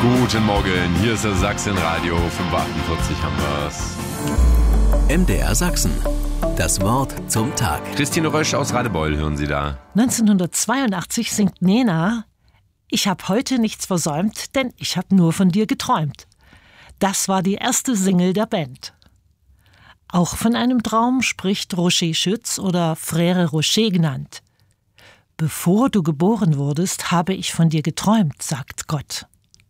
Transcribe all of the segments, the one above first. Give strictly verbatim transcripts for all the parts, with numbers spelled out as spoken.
Guten Morgen, hier ist der Sachsenradio, fünf Uhr achtundvierzig haben wir's. M D R Sachsen, das Wort zum Tag. Christine Rösch aus Radebeul hören Sie da. neunzehnhundertzweiundachtzig singt Nena: Ich hab heute nichts versäumt, denn ich hab nur von dir geträumt. Das war die erste Single der Band. Auch von einem Traum spricht Roger Schütz oder Frère Rocher genannt. Bevor du geboren wurdest, habe ich von dir geträumt, sagt Gott.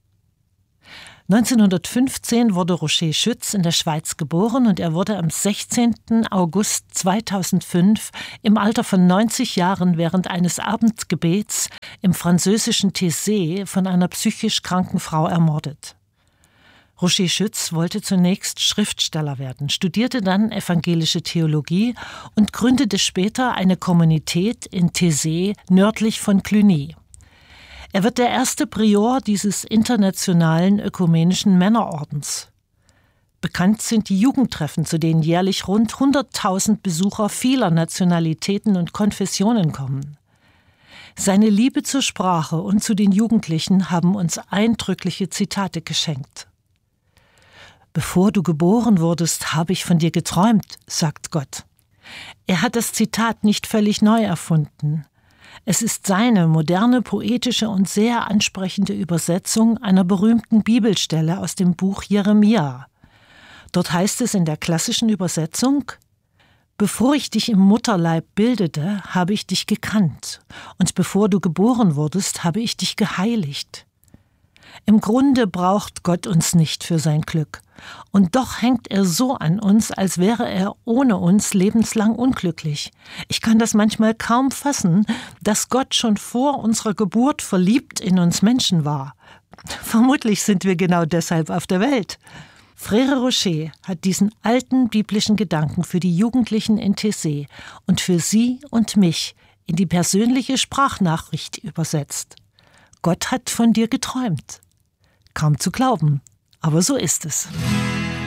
neunzehnhundertfünfzehn wurde Roger Schütz in der Schweiz geboren und er wurde am sechzehnten August zweitausendfünf im Alter von neunzig Jahren während eines Abendgebets im französischen Thésée von einer psychisch kranken Frau ermordet. Roger Schütz wollte zunächst Schriftsteller werden, studierte dann evangelische Theologie und gründete später eine Kommunität in Thésée nördlich von Cluny. Er wird der erste Prior dieses internationalen ökumenischen Männerordens. Bekannt sind die Jugendtreffen, zu denen jährlich rund hunderttausend Besucher vieler Nationalitäten und Konfessionen kommen. Seine Liebe zur Sprache und zu den Jugendlichen haben uns eindrückliche Zitate geschenkt. Bevor du geboren wurdest, habe ich von dir geträumt, sagt Gott. Er hat das Zitat nicht völlig neu erfunden. Es ist seine moderne, poetische und sehr ansprechende Übersetzung einer berühmten Bibelstelle aus dem Buch Jeremia. Dort heißt es in der klassischen Übersetzung: Bevor ich dich im Mutterleib bildete, habe ich dich gekannt, und bevor du geboren wurdest, habe ich dich geheiligt. Im Grunde braucht Gott uns nicht für sein Glück. Und doch hängt er so an uns, als wäre er ohne uns lebenslang unglücklich. Ich kann das manchmal kaum fassen, dass Gott schon vor unserer Geburt verliebt in uns Menschen war. Vermutlich sind wir genau deshalb auf der Welt. Frère Rocher hat diesen alten biblischen Gedanken für die Jugendlichen in Thésée und für sie und mich in die persönliche Sprachnachricht übersetzt. Gott hat von dir geträumt. Kaum zu glauben, aber so ist es.